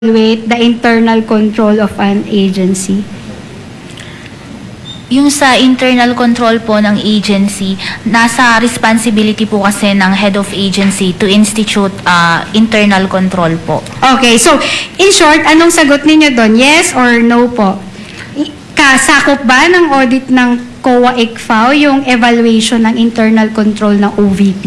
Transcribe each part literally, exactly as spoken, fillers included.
evaluate the internal control of an agency? Yung sa internal control po ng agency, nasa responsibility po kasi ng head of agency to institute uh, internal control po. Okay, so in short, anong sagot ninyo doon? Yes or no po? I- Kasakop ba ng audit ng C O A-I C F A O yung evaluation ng internal control ng O V P?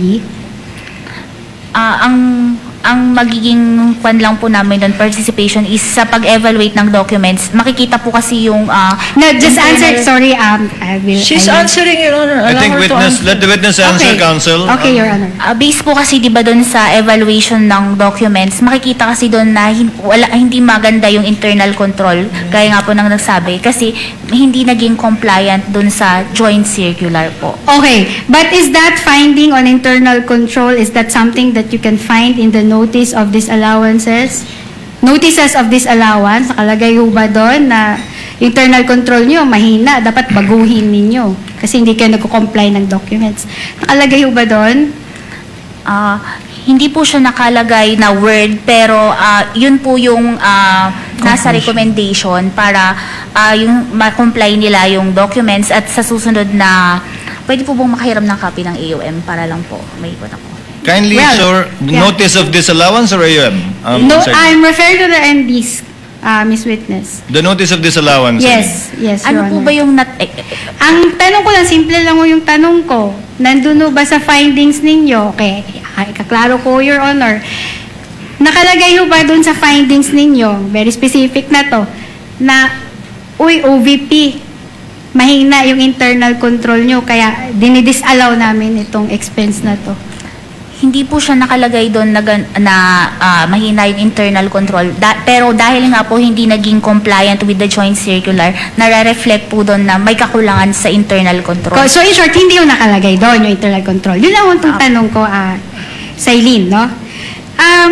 Ah, ang ang magiging pan lang po namin doon, participation, is sa pag-evaluate ng documents. Makikita po kasi yung... Uh, No, just answer. Sorry, um, I will... She's I will- answering, Your Honor. I Allow think her to witness, answer. let the witness answer, Okay. counsel. Okay, Your Honor. Uh, based po kasi 'di ba doon sa evaluation ng documents, makikita kasi doon na hin- wala hindi maganda yung internal control, gaya nga po nang nagsabi, kasi hindi naging compliant doon sa joint circular po. Okay, but is that finding on internal control, is that something that you can find in the notice of disallowances? Notices of disallowance, nakalagay ho ba doon na internal control nyo mahina, dapat baguhin ninyo kasi hindi kayo nagko-comply ng documents. Nakalagay ho ba doon? Ah, hindi po siya nakalagay na word, pero ah, yun po yung ah, nasa recommendation para ah, yung ma-comply nila yung documents, at sa susunod na pwede po bang makahiram ng copy ng A O M para lang po may ikot ako. Kindly, Well, sir, yeah. notice of disallowance or A U M? Um, No, sir. I'm referring to the N Ds, uh, Miss Witness. The notice of disallowance. Yes, yes, Your Ano po Honor. ba yung nat... eh, eh, Ang tanong ko lang, simple lang ho yung tanong ko. Nandun ho ba sa findings ninyo? Okay, ay, kaklaro ko, Your Honor. Nakalagay ho ba dun sa findings ninyo, very specific na to, na, uy, O V P, mahina yung internal control nyo, kaya dinidisallow namin itong expense na to. hindi po siya nakalagay doon na, gan- na ah, mahina yung internal control. Da- pero dahil nga po hindi naging compliant with the joint circular, nare-reflect po doon na may kakulangan sa internal control. So in short, hindi yung nakalagay doon yung internal control. Yun lang itong tanong ko, ah, sa Eileen, no? Um,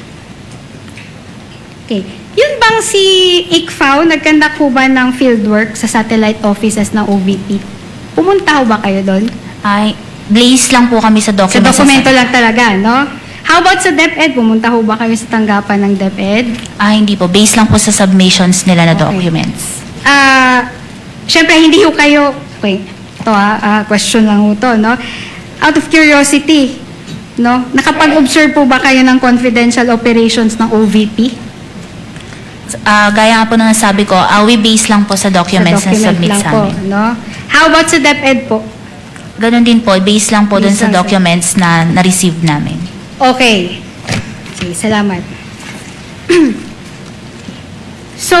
okay. Yun bang si I C F A O, nagkandak po ba ng fieldwork sa satellite offices ng O V P? Pumunta ho ba kayo doon? Ay, blaze lang po kami sa Sa documents. dokumento lang talaga, no? How about sa DepEd? Pumunta ho ba kayo sa tanggapan ng DepEd? Ah, hindi po. Based lang po sa submissions nila na Okay. documents. Ah, syempre hindi ho kayo, okay, ito ah, ah, question lang ho to, no? Out of curiosity, no? Nakapag-observe po ba kayo ng confidential operations ng O V P? Ah, gaya nga po nang nasabi ko, ah, we base lang po sa documents Sa na document submit lang sa po, amin. no? How about sa DepEd po? Ganon din po, base lang po dun Base sa lang sa- documents na na-receive namin. Okay. Sige, salamat. So,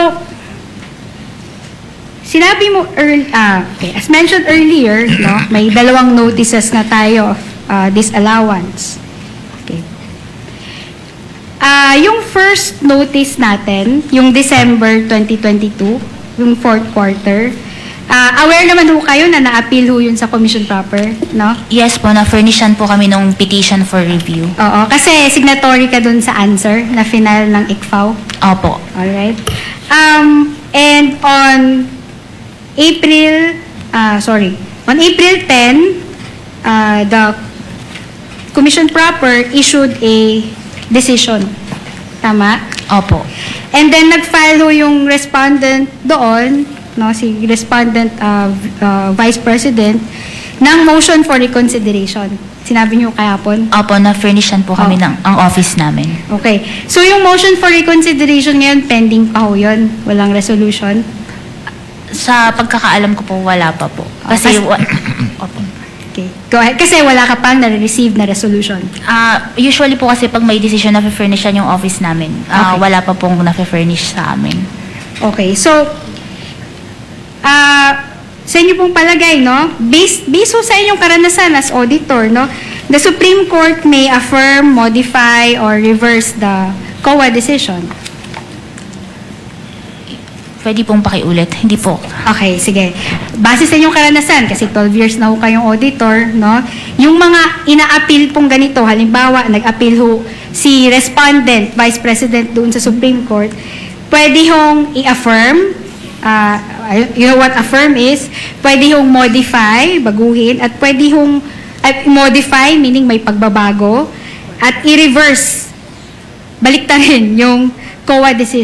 sinabi mo early, ah, okay, as mentioned earlier, no, may dalawang notices na tayo of ah, disallowance. Okay. Ah, yung first notice natin, yung December twenty twenty-two, yung fourth quarter, ah, aware naman ho kayo na na-appeal ho yun sa Commission Proper, no? Yes po, na-furnishan po kami nung petition for review. Oo, kasi signatory ka dun sa answer na final ng I C F A O. Opo. Alright. Um, and on April, uh, sorry, on April tenth, uh, the Commission Proper issued a decision. Tama? Opo. And then nag-file ho yung respondent doon, no, si respondent uh, uh, Vice President, ng motion for reconsideration. Sinabi niyo kahapon? Opo, na-furnishan po kami Oh. ng ang office namin. Okay. So yung motion for reconsideration ngayon, pending pa ho yun? Walang resolution? Sa pagkakaalam ko po, wala pa po. Kasi, Ah, kas- wa- Opo. Okay. Go ahead. Kasi wala ka pang na-receive na resolution. Ah, usually po kasi pag may decision na furnishan yung office namin, ah, Okay. wala pa pong na-furnish sa amin. Okay. So, ah, sa inyo pong palagay, no? Based, based ho sa inyong karanasan as auditor, no? The Supreme Court may affirm, modify, or reverse the C O A decision. Pwede pong pakiulit. Hindi po. Okay, sige. Base sa inyong karanasan, kasi twelve years na ho kayong auditor, no? Yung mga ina-appeal pong ganito, halimbawa, nag-appeal ho si respondent, vice president doon sa Supreme Court, pwede hong i-affirm, uh, you know what affirm is, pwede hong modify, baguhin, at pwede hong, at modify, meaning may pagbabago, at i-reverse baliktarin yung C O A decision.